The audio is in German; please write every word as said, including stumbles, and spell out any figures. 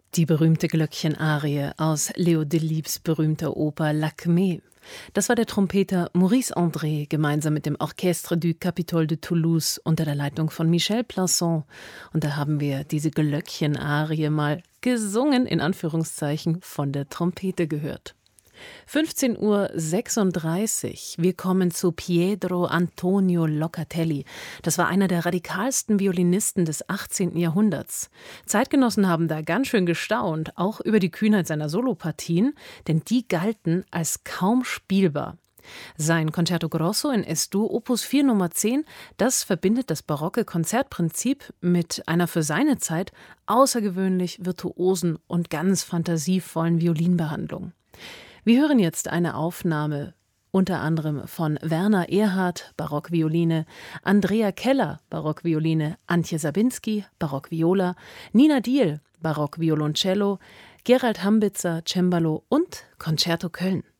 Die berühmte Glöckchenarie aus Leo Delibes berühmter Oper Lakmé. Das war der Trompeter Maurice André gemeinsam mit dem Orchestre du Capitole de Toulouse unter der Leitung von Michel Plançon. Und da haben wir diese Glöckchenarie mal gesungen, in Anführungszeichen, von der Trompete gehört. fünfzehn Uhr sechsunddreißig. Wir kommen zu Pietro Antonio Locatelli. Das war einer der radikalsten Violinisten des achtzehnten Jahrhunderts. Zeitgenossen haben da ganz schön gestaunt, auch über die Kühnheit seiner Solopartien, denn die galten als kaum spielbar. Sein Concerto Grosso in Es-Dur, Opus vier Nummer zehn, das verbindet das barocke Konzertprinzip mit einer für seine Zeit außergewöhnlich virtuosen und ganz fantasievollen Violinbehandlung. Wir hören jetzt eine Aufnahme unter anderem von Werner Erhard, Barockvioline, Andrea Keller, Barockvioline, Antje Sabinski, Barockviola, Nina Diehl, Barockvioloncello, Gerald Hambitzer, Cembalo und Concerto Köln.